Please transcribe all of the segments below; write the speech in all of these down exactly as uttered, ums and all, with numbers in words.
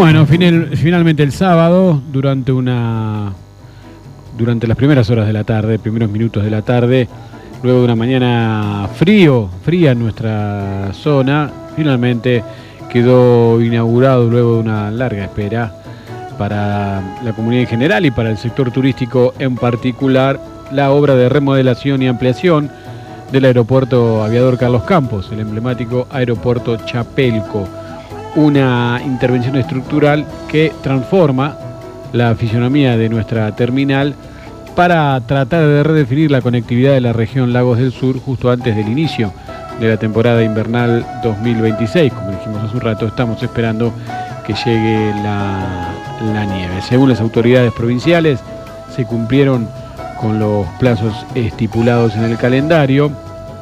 Bueno, final, finalmente el sábado, durante una durante las primeras horas de la tarde, primeros minutos de la tarde, luego de una mañana frío, fría en nuestra zona, finalmente quedó inaugurado, luego de una larga espera para la comunidad en general y para el sector turístico en particular, la obra de remodelación y ampliación del aeropuerto aviador Carlos Campos, el emblemático aeropuerto Chapelco. Una intervención estructural que transforma la fisionomía de nuestra terminal para tratar de redefinir la conectividad de la región Lagos del Sur justo antes del inicio de la temporada invernal dos mil veintiséis. Como dijimos hace un rato, estamos esperando que llegue la, la nieve. Según las autoridades provinciales, se cumplieron con los plazos estipulados en el calendario.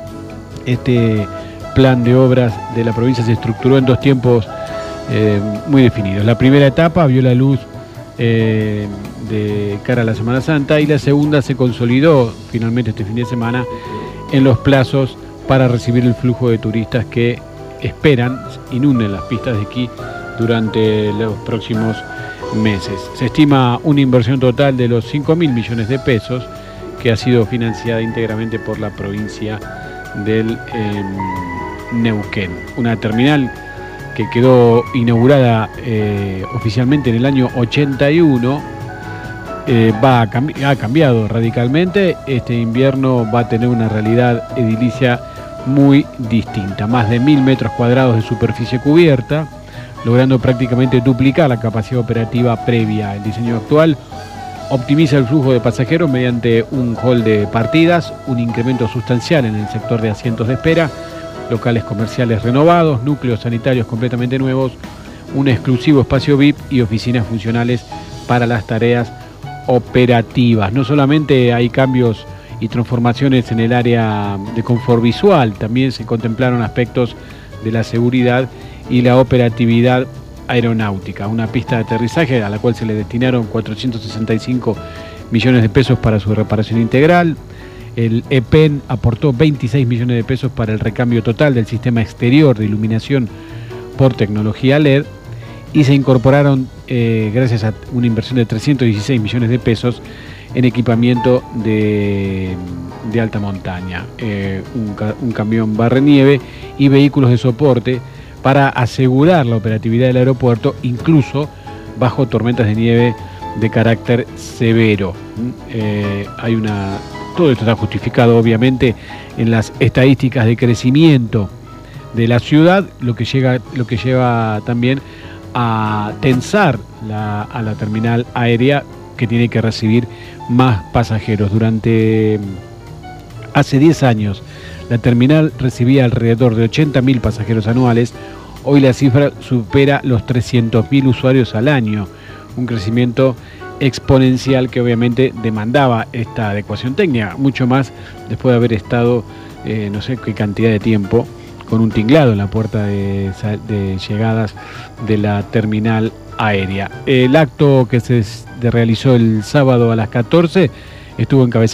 Este plan de obras de la provincia se estructuró en dos tiempos eh, muy definidos. La primera etapa vio la luz eh, de cara a la Semana Santa y la segunda se consolidó finalmente este fin de semana en los plazos para recibir el flujo de turistas que esperan inunden las pistas de esquí durante los próximos meses. Se estima una inversión total de los cinco mil millones de pesos que ha sido financiada íntegramente por la provincia del eh, Neuquén. Una terminal que quedó inaugurada eh, oficialmente en el año ochenta y uno, eh, va a cambi- ha cambiado radicalmente. Este invierno va a tener una realidad edilicia muy distinta, más de mil metros cuadrados de superficie cubierta, logrando prácticamente duplicar la capacidad operativa previa. El diseño actual optimiza el flujo de pasajeros mediante un hall de partidas, un incremento sustancial en el sector de asientos de espera, locales comerciales renovados, núcleos sanitarios completamente nuevos, un exclusivo espacio V I P y oficinas funcionales para las tareas operativas. No solamente hay cambios y transformaciones en el área de confort visual, también se contemplaron aspectos de la seguridad y la operatividad aeronáutica. Una pista de aterrizaje a la cual se le destinaron cuatrocientos sesenta y cinco millones de pesos para su reparación integral. El E P E N aportó veintiséis millones de pesos para el recambio total del sistema exterior de iluminación por tecnología L E D y se incorporaron, eh, gracias a una inversión de trescientos dieciséis millones de pesos, en equipamiento de, de alta montaña, eh, un, un camión barrenieve y vehículos de soporte para asegurar la operatividad del aeropuerto, incluso bajo tormentas de nieve de carácter severo. Eh, hay una, todo esto está justificado obviamente en las estadísticas de crecimiento de la ciudad, lo que, llega, lo que lleva también a tensar la, a la terminal aérea, que tiene que recibir más pasajeros. Durante hace diez años la terminal recibía alrededor de ochenta mil pasajeros anuales. Hoy la cifra supera los trescientos mil usuarios al año, un crecimiento exponencial que obviamente demandaba esta adecuación técnica, mucho más después de haber estado eh, no sé qué cantidad de tiempo con un tinglado en la puerta de, de llegadas de la terminal aérea. El acto que se realizó el sábado a las catorce estuvo encabezado